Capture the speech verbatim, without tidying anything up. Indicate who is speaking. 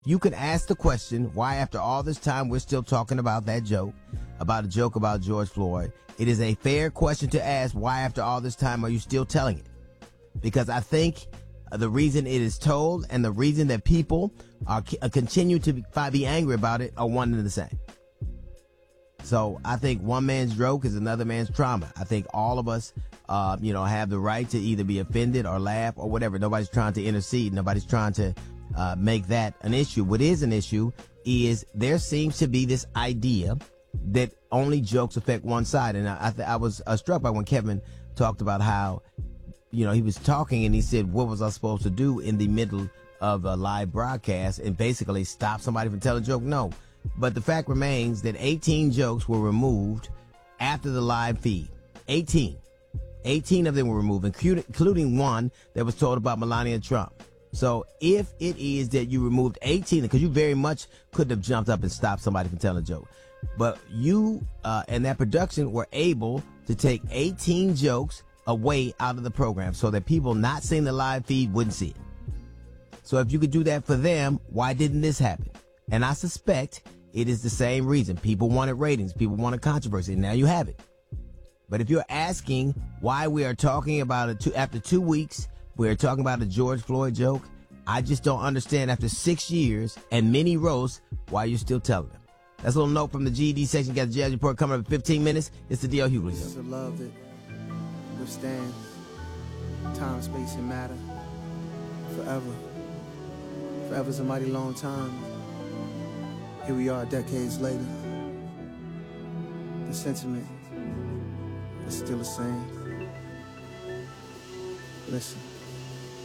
Speaker 1: You can ask the question, why after all this time we're still talking about that joke, about a joke about George Floyd. It is a fair question to ask, why after all this time are you still telling it? Because I think the reason it is told and the reason that people are uh, continue to be, be angry about it are one and the same. So I think one man's joke is another man's trauma. I think all of us, uh, you know, have the right to either be offended or laugh or whatever. Nobody's trying to intercede. Nobody's trying to uh, make that an issue. What is an issue is there seems to be this idea that only jokes affect one side. And I, I, th- I was uh, struck by when Kevin talked about how, you know, he was talking and he said, what was I supposed to do in the middle of a live broadcast and basically stop somebody from telling a joke? No. But the fact remains that eighteen jokes were removed after the live feed. eighteen. eighteen of them were removed, including one that was told about Melania Trump. So if it is that you removed eighteen, because you very much could have jumped up and stopped somebody from telling a joke, but you uh, and that production were able to take eighteen jokes away out of the program so that people not seeing the live feed wouldn't see it. So if you could do that for them, why didn't this happen? And I suspect it is the same reason. People wanted ratings. People wanted controversy. And now you have it. But if you're asking why we are talking about it two, after two weeks, we're talking about a George Floyd joke, I just don't understand after six years and many roasts why you're still telling them. That's a little note from the G E D section. Got the Jazz Report coming up in fifteen minutes. It's the D L Hughley Show.
Speaker 2: This is a love that withstands time, space, and matter forever. Forever's a mighty long time. Here we are decades later. The sentiment is still the same. Listen.